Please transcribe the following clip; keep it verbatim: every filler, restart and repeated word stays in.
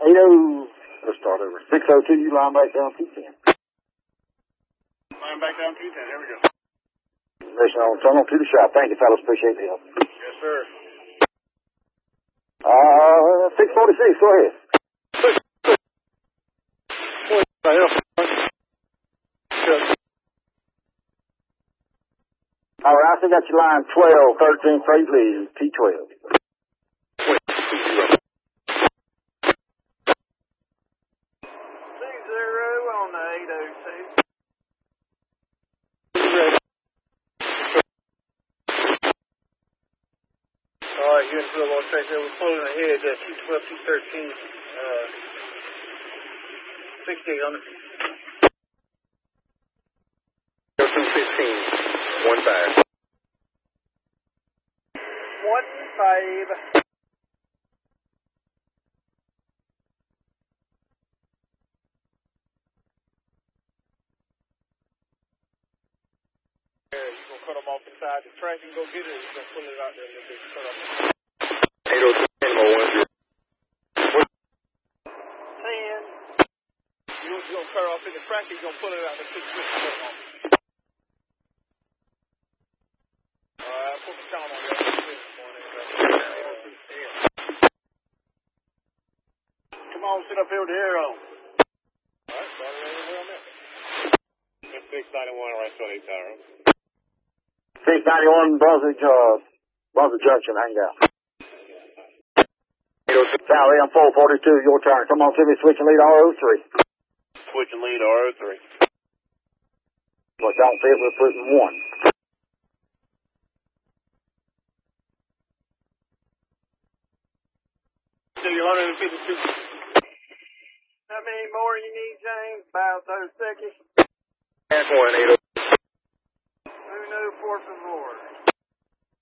eight oh, let's start over. six oh two, you line back down two ten. Line back down two ten, here we go. Mission on tunnel to the shop. Thank you, fellas. Appreciate the help. Yes, sir. Uh, six forty-six, go ahead. What the hell? All right, I still got your line twelve, thirteen, freight lead, T twelve. six zero on the eight oh two. All right, you're in the little track there. We're pulling ahead at T twelve, T thirteen, uh, sixty-eight on it. two sixteen, one five. One five. You're going to cut them off inside the track and go get it, or you're going to pull it out there a little bit, cut off. eight oh two, ten oh one. ten. You're going to cut it off in the track, you're going to pull it out and six fifty. Alright, put the sound on there. Come on, sit up here with the air on. Alright, start right where I'm at. six ninety-one, right, so eight tower. six ninety-one, Brunswick, uh, Brunswick Junction, hang out. Sally, I'm four forty-two, your turn. Come on, Timmy, switch and lead R oh three. Switch and lead R oh three. Well, don't see it, we're putting one. So you're one fifty-two. How many more you need, James? About thirty seconds. That's one, eight oh. Uno, por favor.